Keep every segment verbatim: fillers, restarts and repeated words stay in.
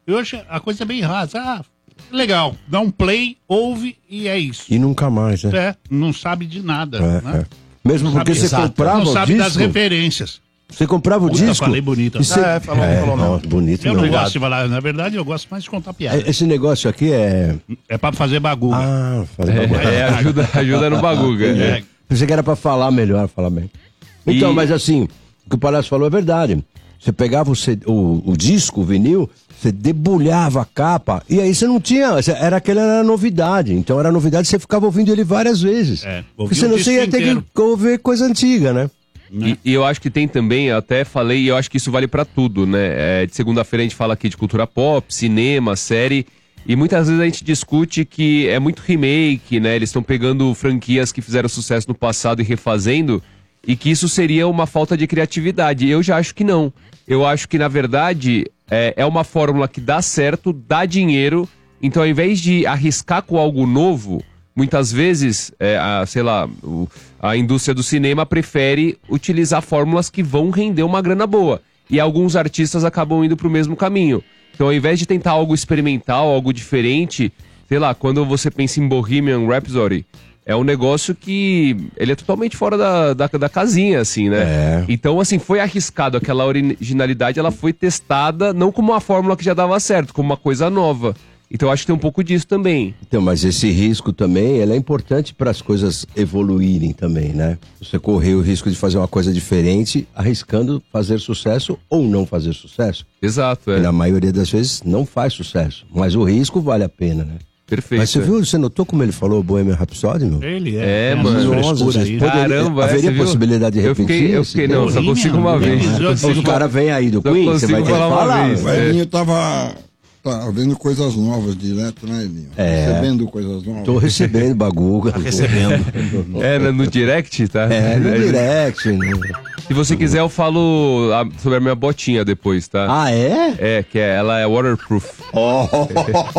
Hoje a coisa é bem rasa. Ah, legal, dá um play, ouve e é isso. E nunca mais, né? É, não sabe de nada. É, né? é. Mesmo Não porque sabe- você Exato. comprava Não o sabe disco. das referências. Você comprava o Puta, disco. falei bonito. e você- É, falou, é, falou não. não, bonito Eu não. não gosto de falar, na verdade, eu gosto mais de contar piada. É, Esse negócio aqui é. É pra fazer bagunça. Ah, fazer É, bagulho. é, ajuda, ajuda no baguga. É. Pensei que era pra falar melhor, falar bem. Então, E- mas assim, o que o Palhaço falou é verdade. Você pegava o, C- o, o disco, o vinil, você debulhava a capa, e aí você não tinha. você- Era aquela era novidade. Então era novidade, você ficava ouvindo ele várias vezes. É, Porque ouvia senão o você ia disco ter inteiro. que ouvir coisa antiga, né? E, e eu acho que tem também, eu até falei, e eu acho que isso vale pra tudo, né? É, de segunda-feira a gente fala aqui de cultura pop, cinema, série, e muitas vezes a gente discute que é muito remake, né? Eles estão pegando franquias que fizeram sucesso no passado e refazendo, e que isso seria uma falta de criatividade. Eu já acho que não. Eu acho que, na verdade, é, é uma fórmula que dá certo, dá dinheiro, então ao invés de arriscar com algo novo, muitas vezes, é, a, sei lá, o- a indústria do cinema prefere utilizar fórmulas que vão render uma grana boa. E alguns artistas acabam indo pro mesmo caminho. Então, ao invés de tentar algo experimental, algo diferente, sei lá, quando você pensa em Bohemian Rhapsody, é um negócio que ele é totalmente fora da, da, da casinha, assim, né? É. Então, assim, foi arriscado. Aquela originalidade, ela foi testada não como uma fórmula que já dava certo, como uma coisa nova. Então, eu acho que tem um pouco disso também. Então, mas esse risco também, ele é importante para as coisas evoluírem também, né? Você correr o risco de fazer uma coisa diferente, arriscando fazer sucesso ou não fazer sucesso. Exato, E é. na maioria das vezes não faz sucesso, mas o risco vale a pena, né? Perfeito. Mas você é. viu, você notou como ele falou Bohemian Rhapsody, meu? Ele É, é. tem mano. essa Nossa, frescura vocês aí. poderiam- Caramba, é, haveria você viu? possibilidade de Eu fiquei, repetir eu esse fiquei, não, só Bohemian, consigo uma Bohemian, vez. eu- Se o cara vem aí do Só Queen, você vai consigo ter que falar uma falar. vez. meu. O Elinho tava, tá vendo coisas novas direto, né, Elinho? É. Recebendo coisas novas. Tô recebendo baguga. Tá recebendo. É, no, no direct, tá? É, no direct. né? Se você quiser, eu falo ah, sobre a minha botinha depois, tá? Ah, é? É, que é, ela é waterproof. Oh, oh,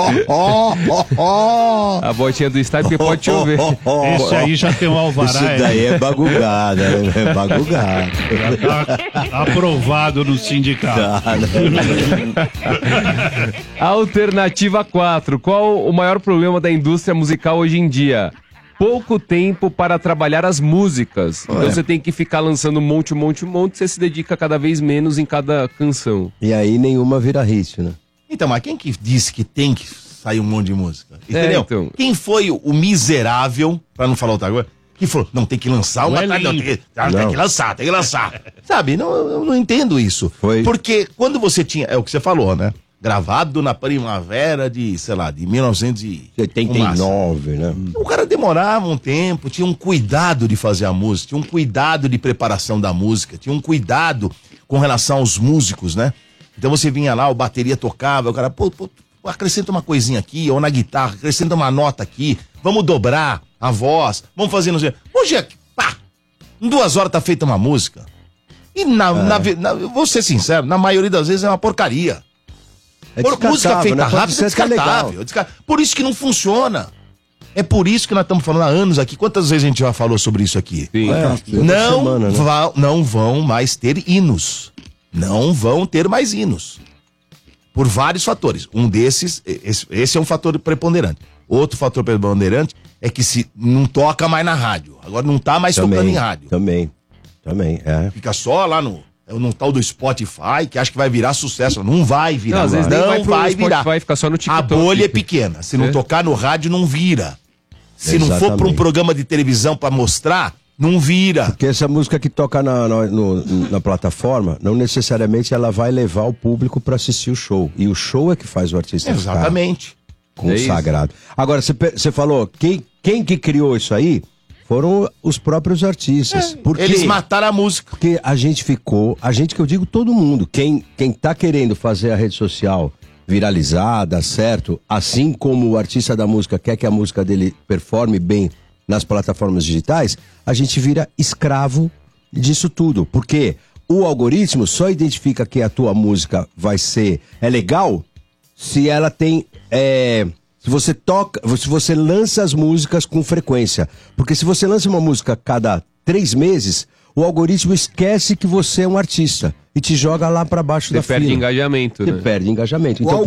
oh, oh, oh. A botinha do Style, porque pode chover. Esse aí já tem um alvará. Isso é. daí é bagugada, né? É bagugada. Tá aprovado no sindicato. Tá, né? Alternativa quatro. Qual o maior problema da indústria musical hoje em dia? Pouco tempo para trabalhar as músicas. Então você tem que ficar lançando um monte, um monte, um monte. Você se dedica cada vez menos em cada canção. E aí nenhuma vira hit, né? Então, mas quem que disse que tem que sair um monte de música? Entendeu? então. Quem foi o, o miserável, pra não falar outra coisa, que falou, não, tem que lançar uma Não é tarde, não, tem lindo. que, ah, tem Não. que lançar, tem que lançar. Sabe, não, eu não entendo isso. Foi- Porque quando você tinha, é o que você falou, né? Gravado na primavera de, sei lá, de mil novecentos e... setenta e nove, né? O cara demorava um tempo, tinha um cuidado de fazer a música, tinha um cuidado de preparação da música, tinha um cuidado com relação aos músicos, né? Então você vinha lá, o bateria tocava, o cara, pô, pô, acrescenta uma coisinha aqui, ou na guitarra, acrescenta uma nota aqui, vamos dobrar a voz, vamos fazer... Não sei. Hoje é, pá, em duas horas tá feita uma música. E na, na, ve- na, eu vou ser sincero, na maioria das vezes é uma porcaria. É Por, música descartável, feita né? Pode rápido é ser que é legal. descartável. é descar- Por isso que não funciona. É por isso que nós estamos falando há anos aqui. Quantas vezes a gente já falou sobre isso aqui? Sim. É, toda Não, semana, né? va- não vão mais ter hinos. Não vão ter mais hinos. Por vários fatores. Um desses, esse, esse é um fator preponderante. Outro fator preponderante é que se não toca mais na rádio. Agora não tá mais tocando em rádio. Também, também, é. Fica só lá no, no tal do Spotify, que acha que vai virar sucesso. Não vai virar. Não, às vezes nem não vai pro vai Spotify, virar. fica só no A TikTok. bolha é pequena. Se não É. tocar no rádio, não vira. Se não for para um Exatamente. programa de televisão para mostrar, não vira. Porque essa música que toca na, na, no- na plataforma, não necessariamente ela vai levar o público para assistir o show. E o show é que faz o artista ficar Exatamente. consagrado. Agora, você pe- você falou, quem, quem que criou isso aí foram os próprios artistas. Porque, Eles mataram a música. porque a gente ficou, a gente que eu digo todo mundo, quem, quem tá querendo fazer a rede social viralizar, dar certo, assim como o artista da música quer que a música dele performe bem nas plataformas digitais, a gente vira escravo disso tudo. Porque o algoritmo só identifica que a tua música vai ser é legal se ela tem é, se você toca, se você lança as músicas com frequência. Porque se você lança uma música a cada três meses, o algoritmo esquece que você é um artista e te joga lá pra baixo Você da perde fila. engajamento, Você né? perde engajamento. O Então,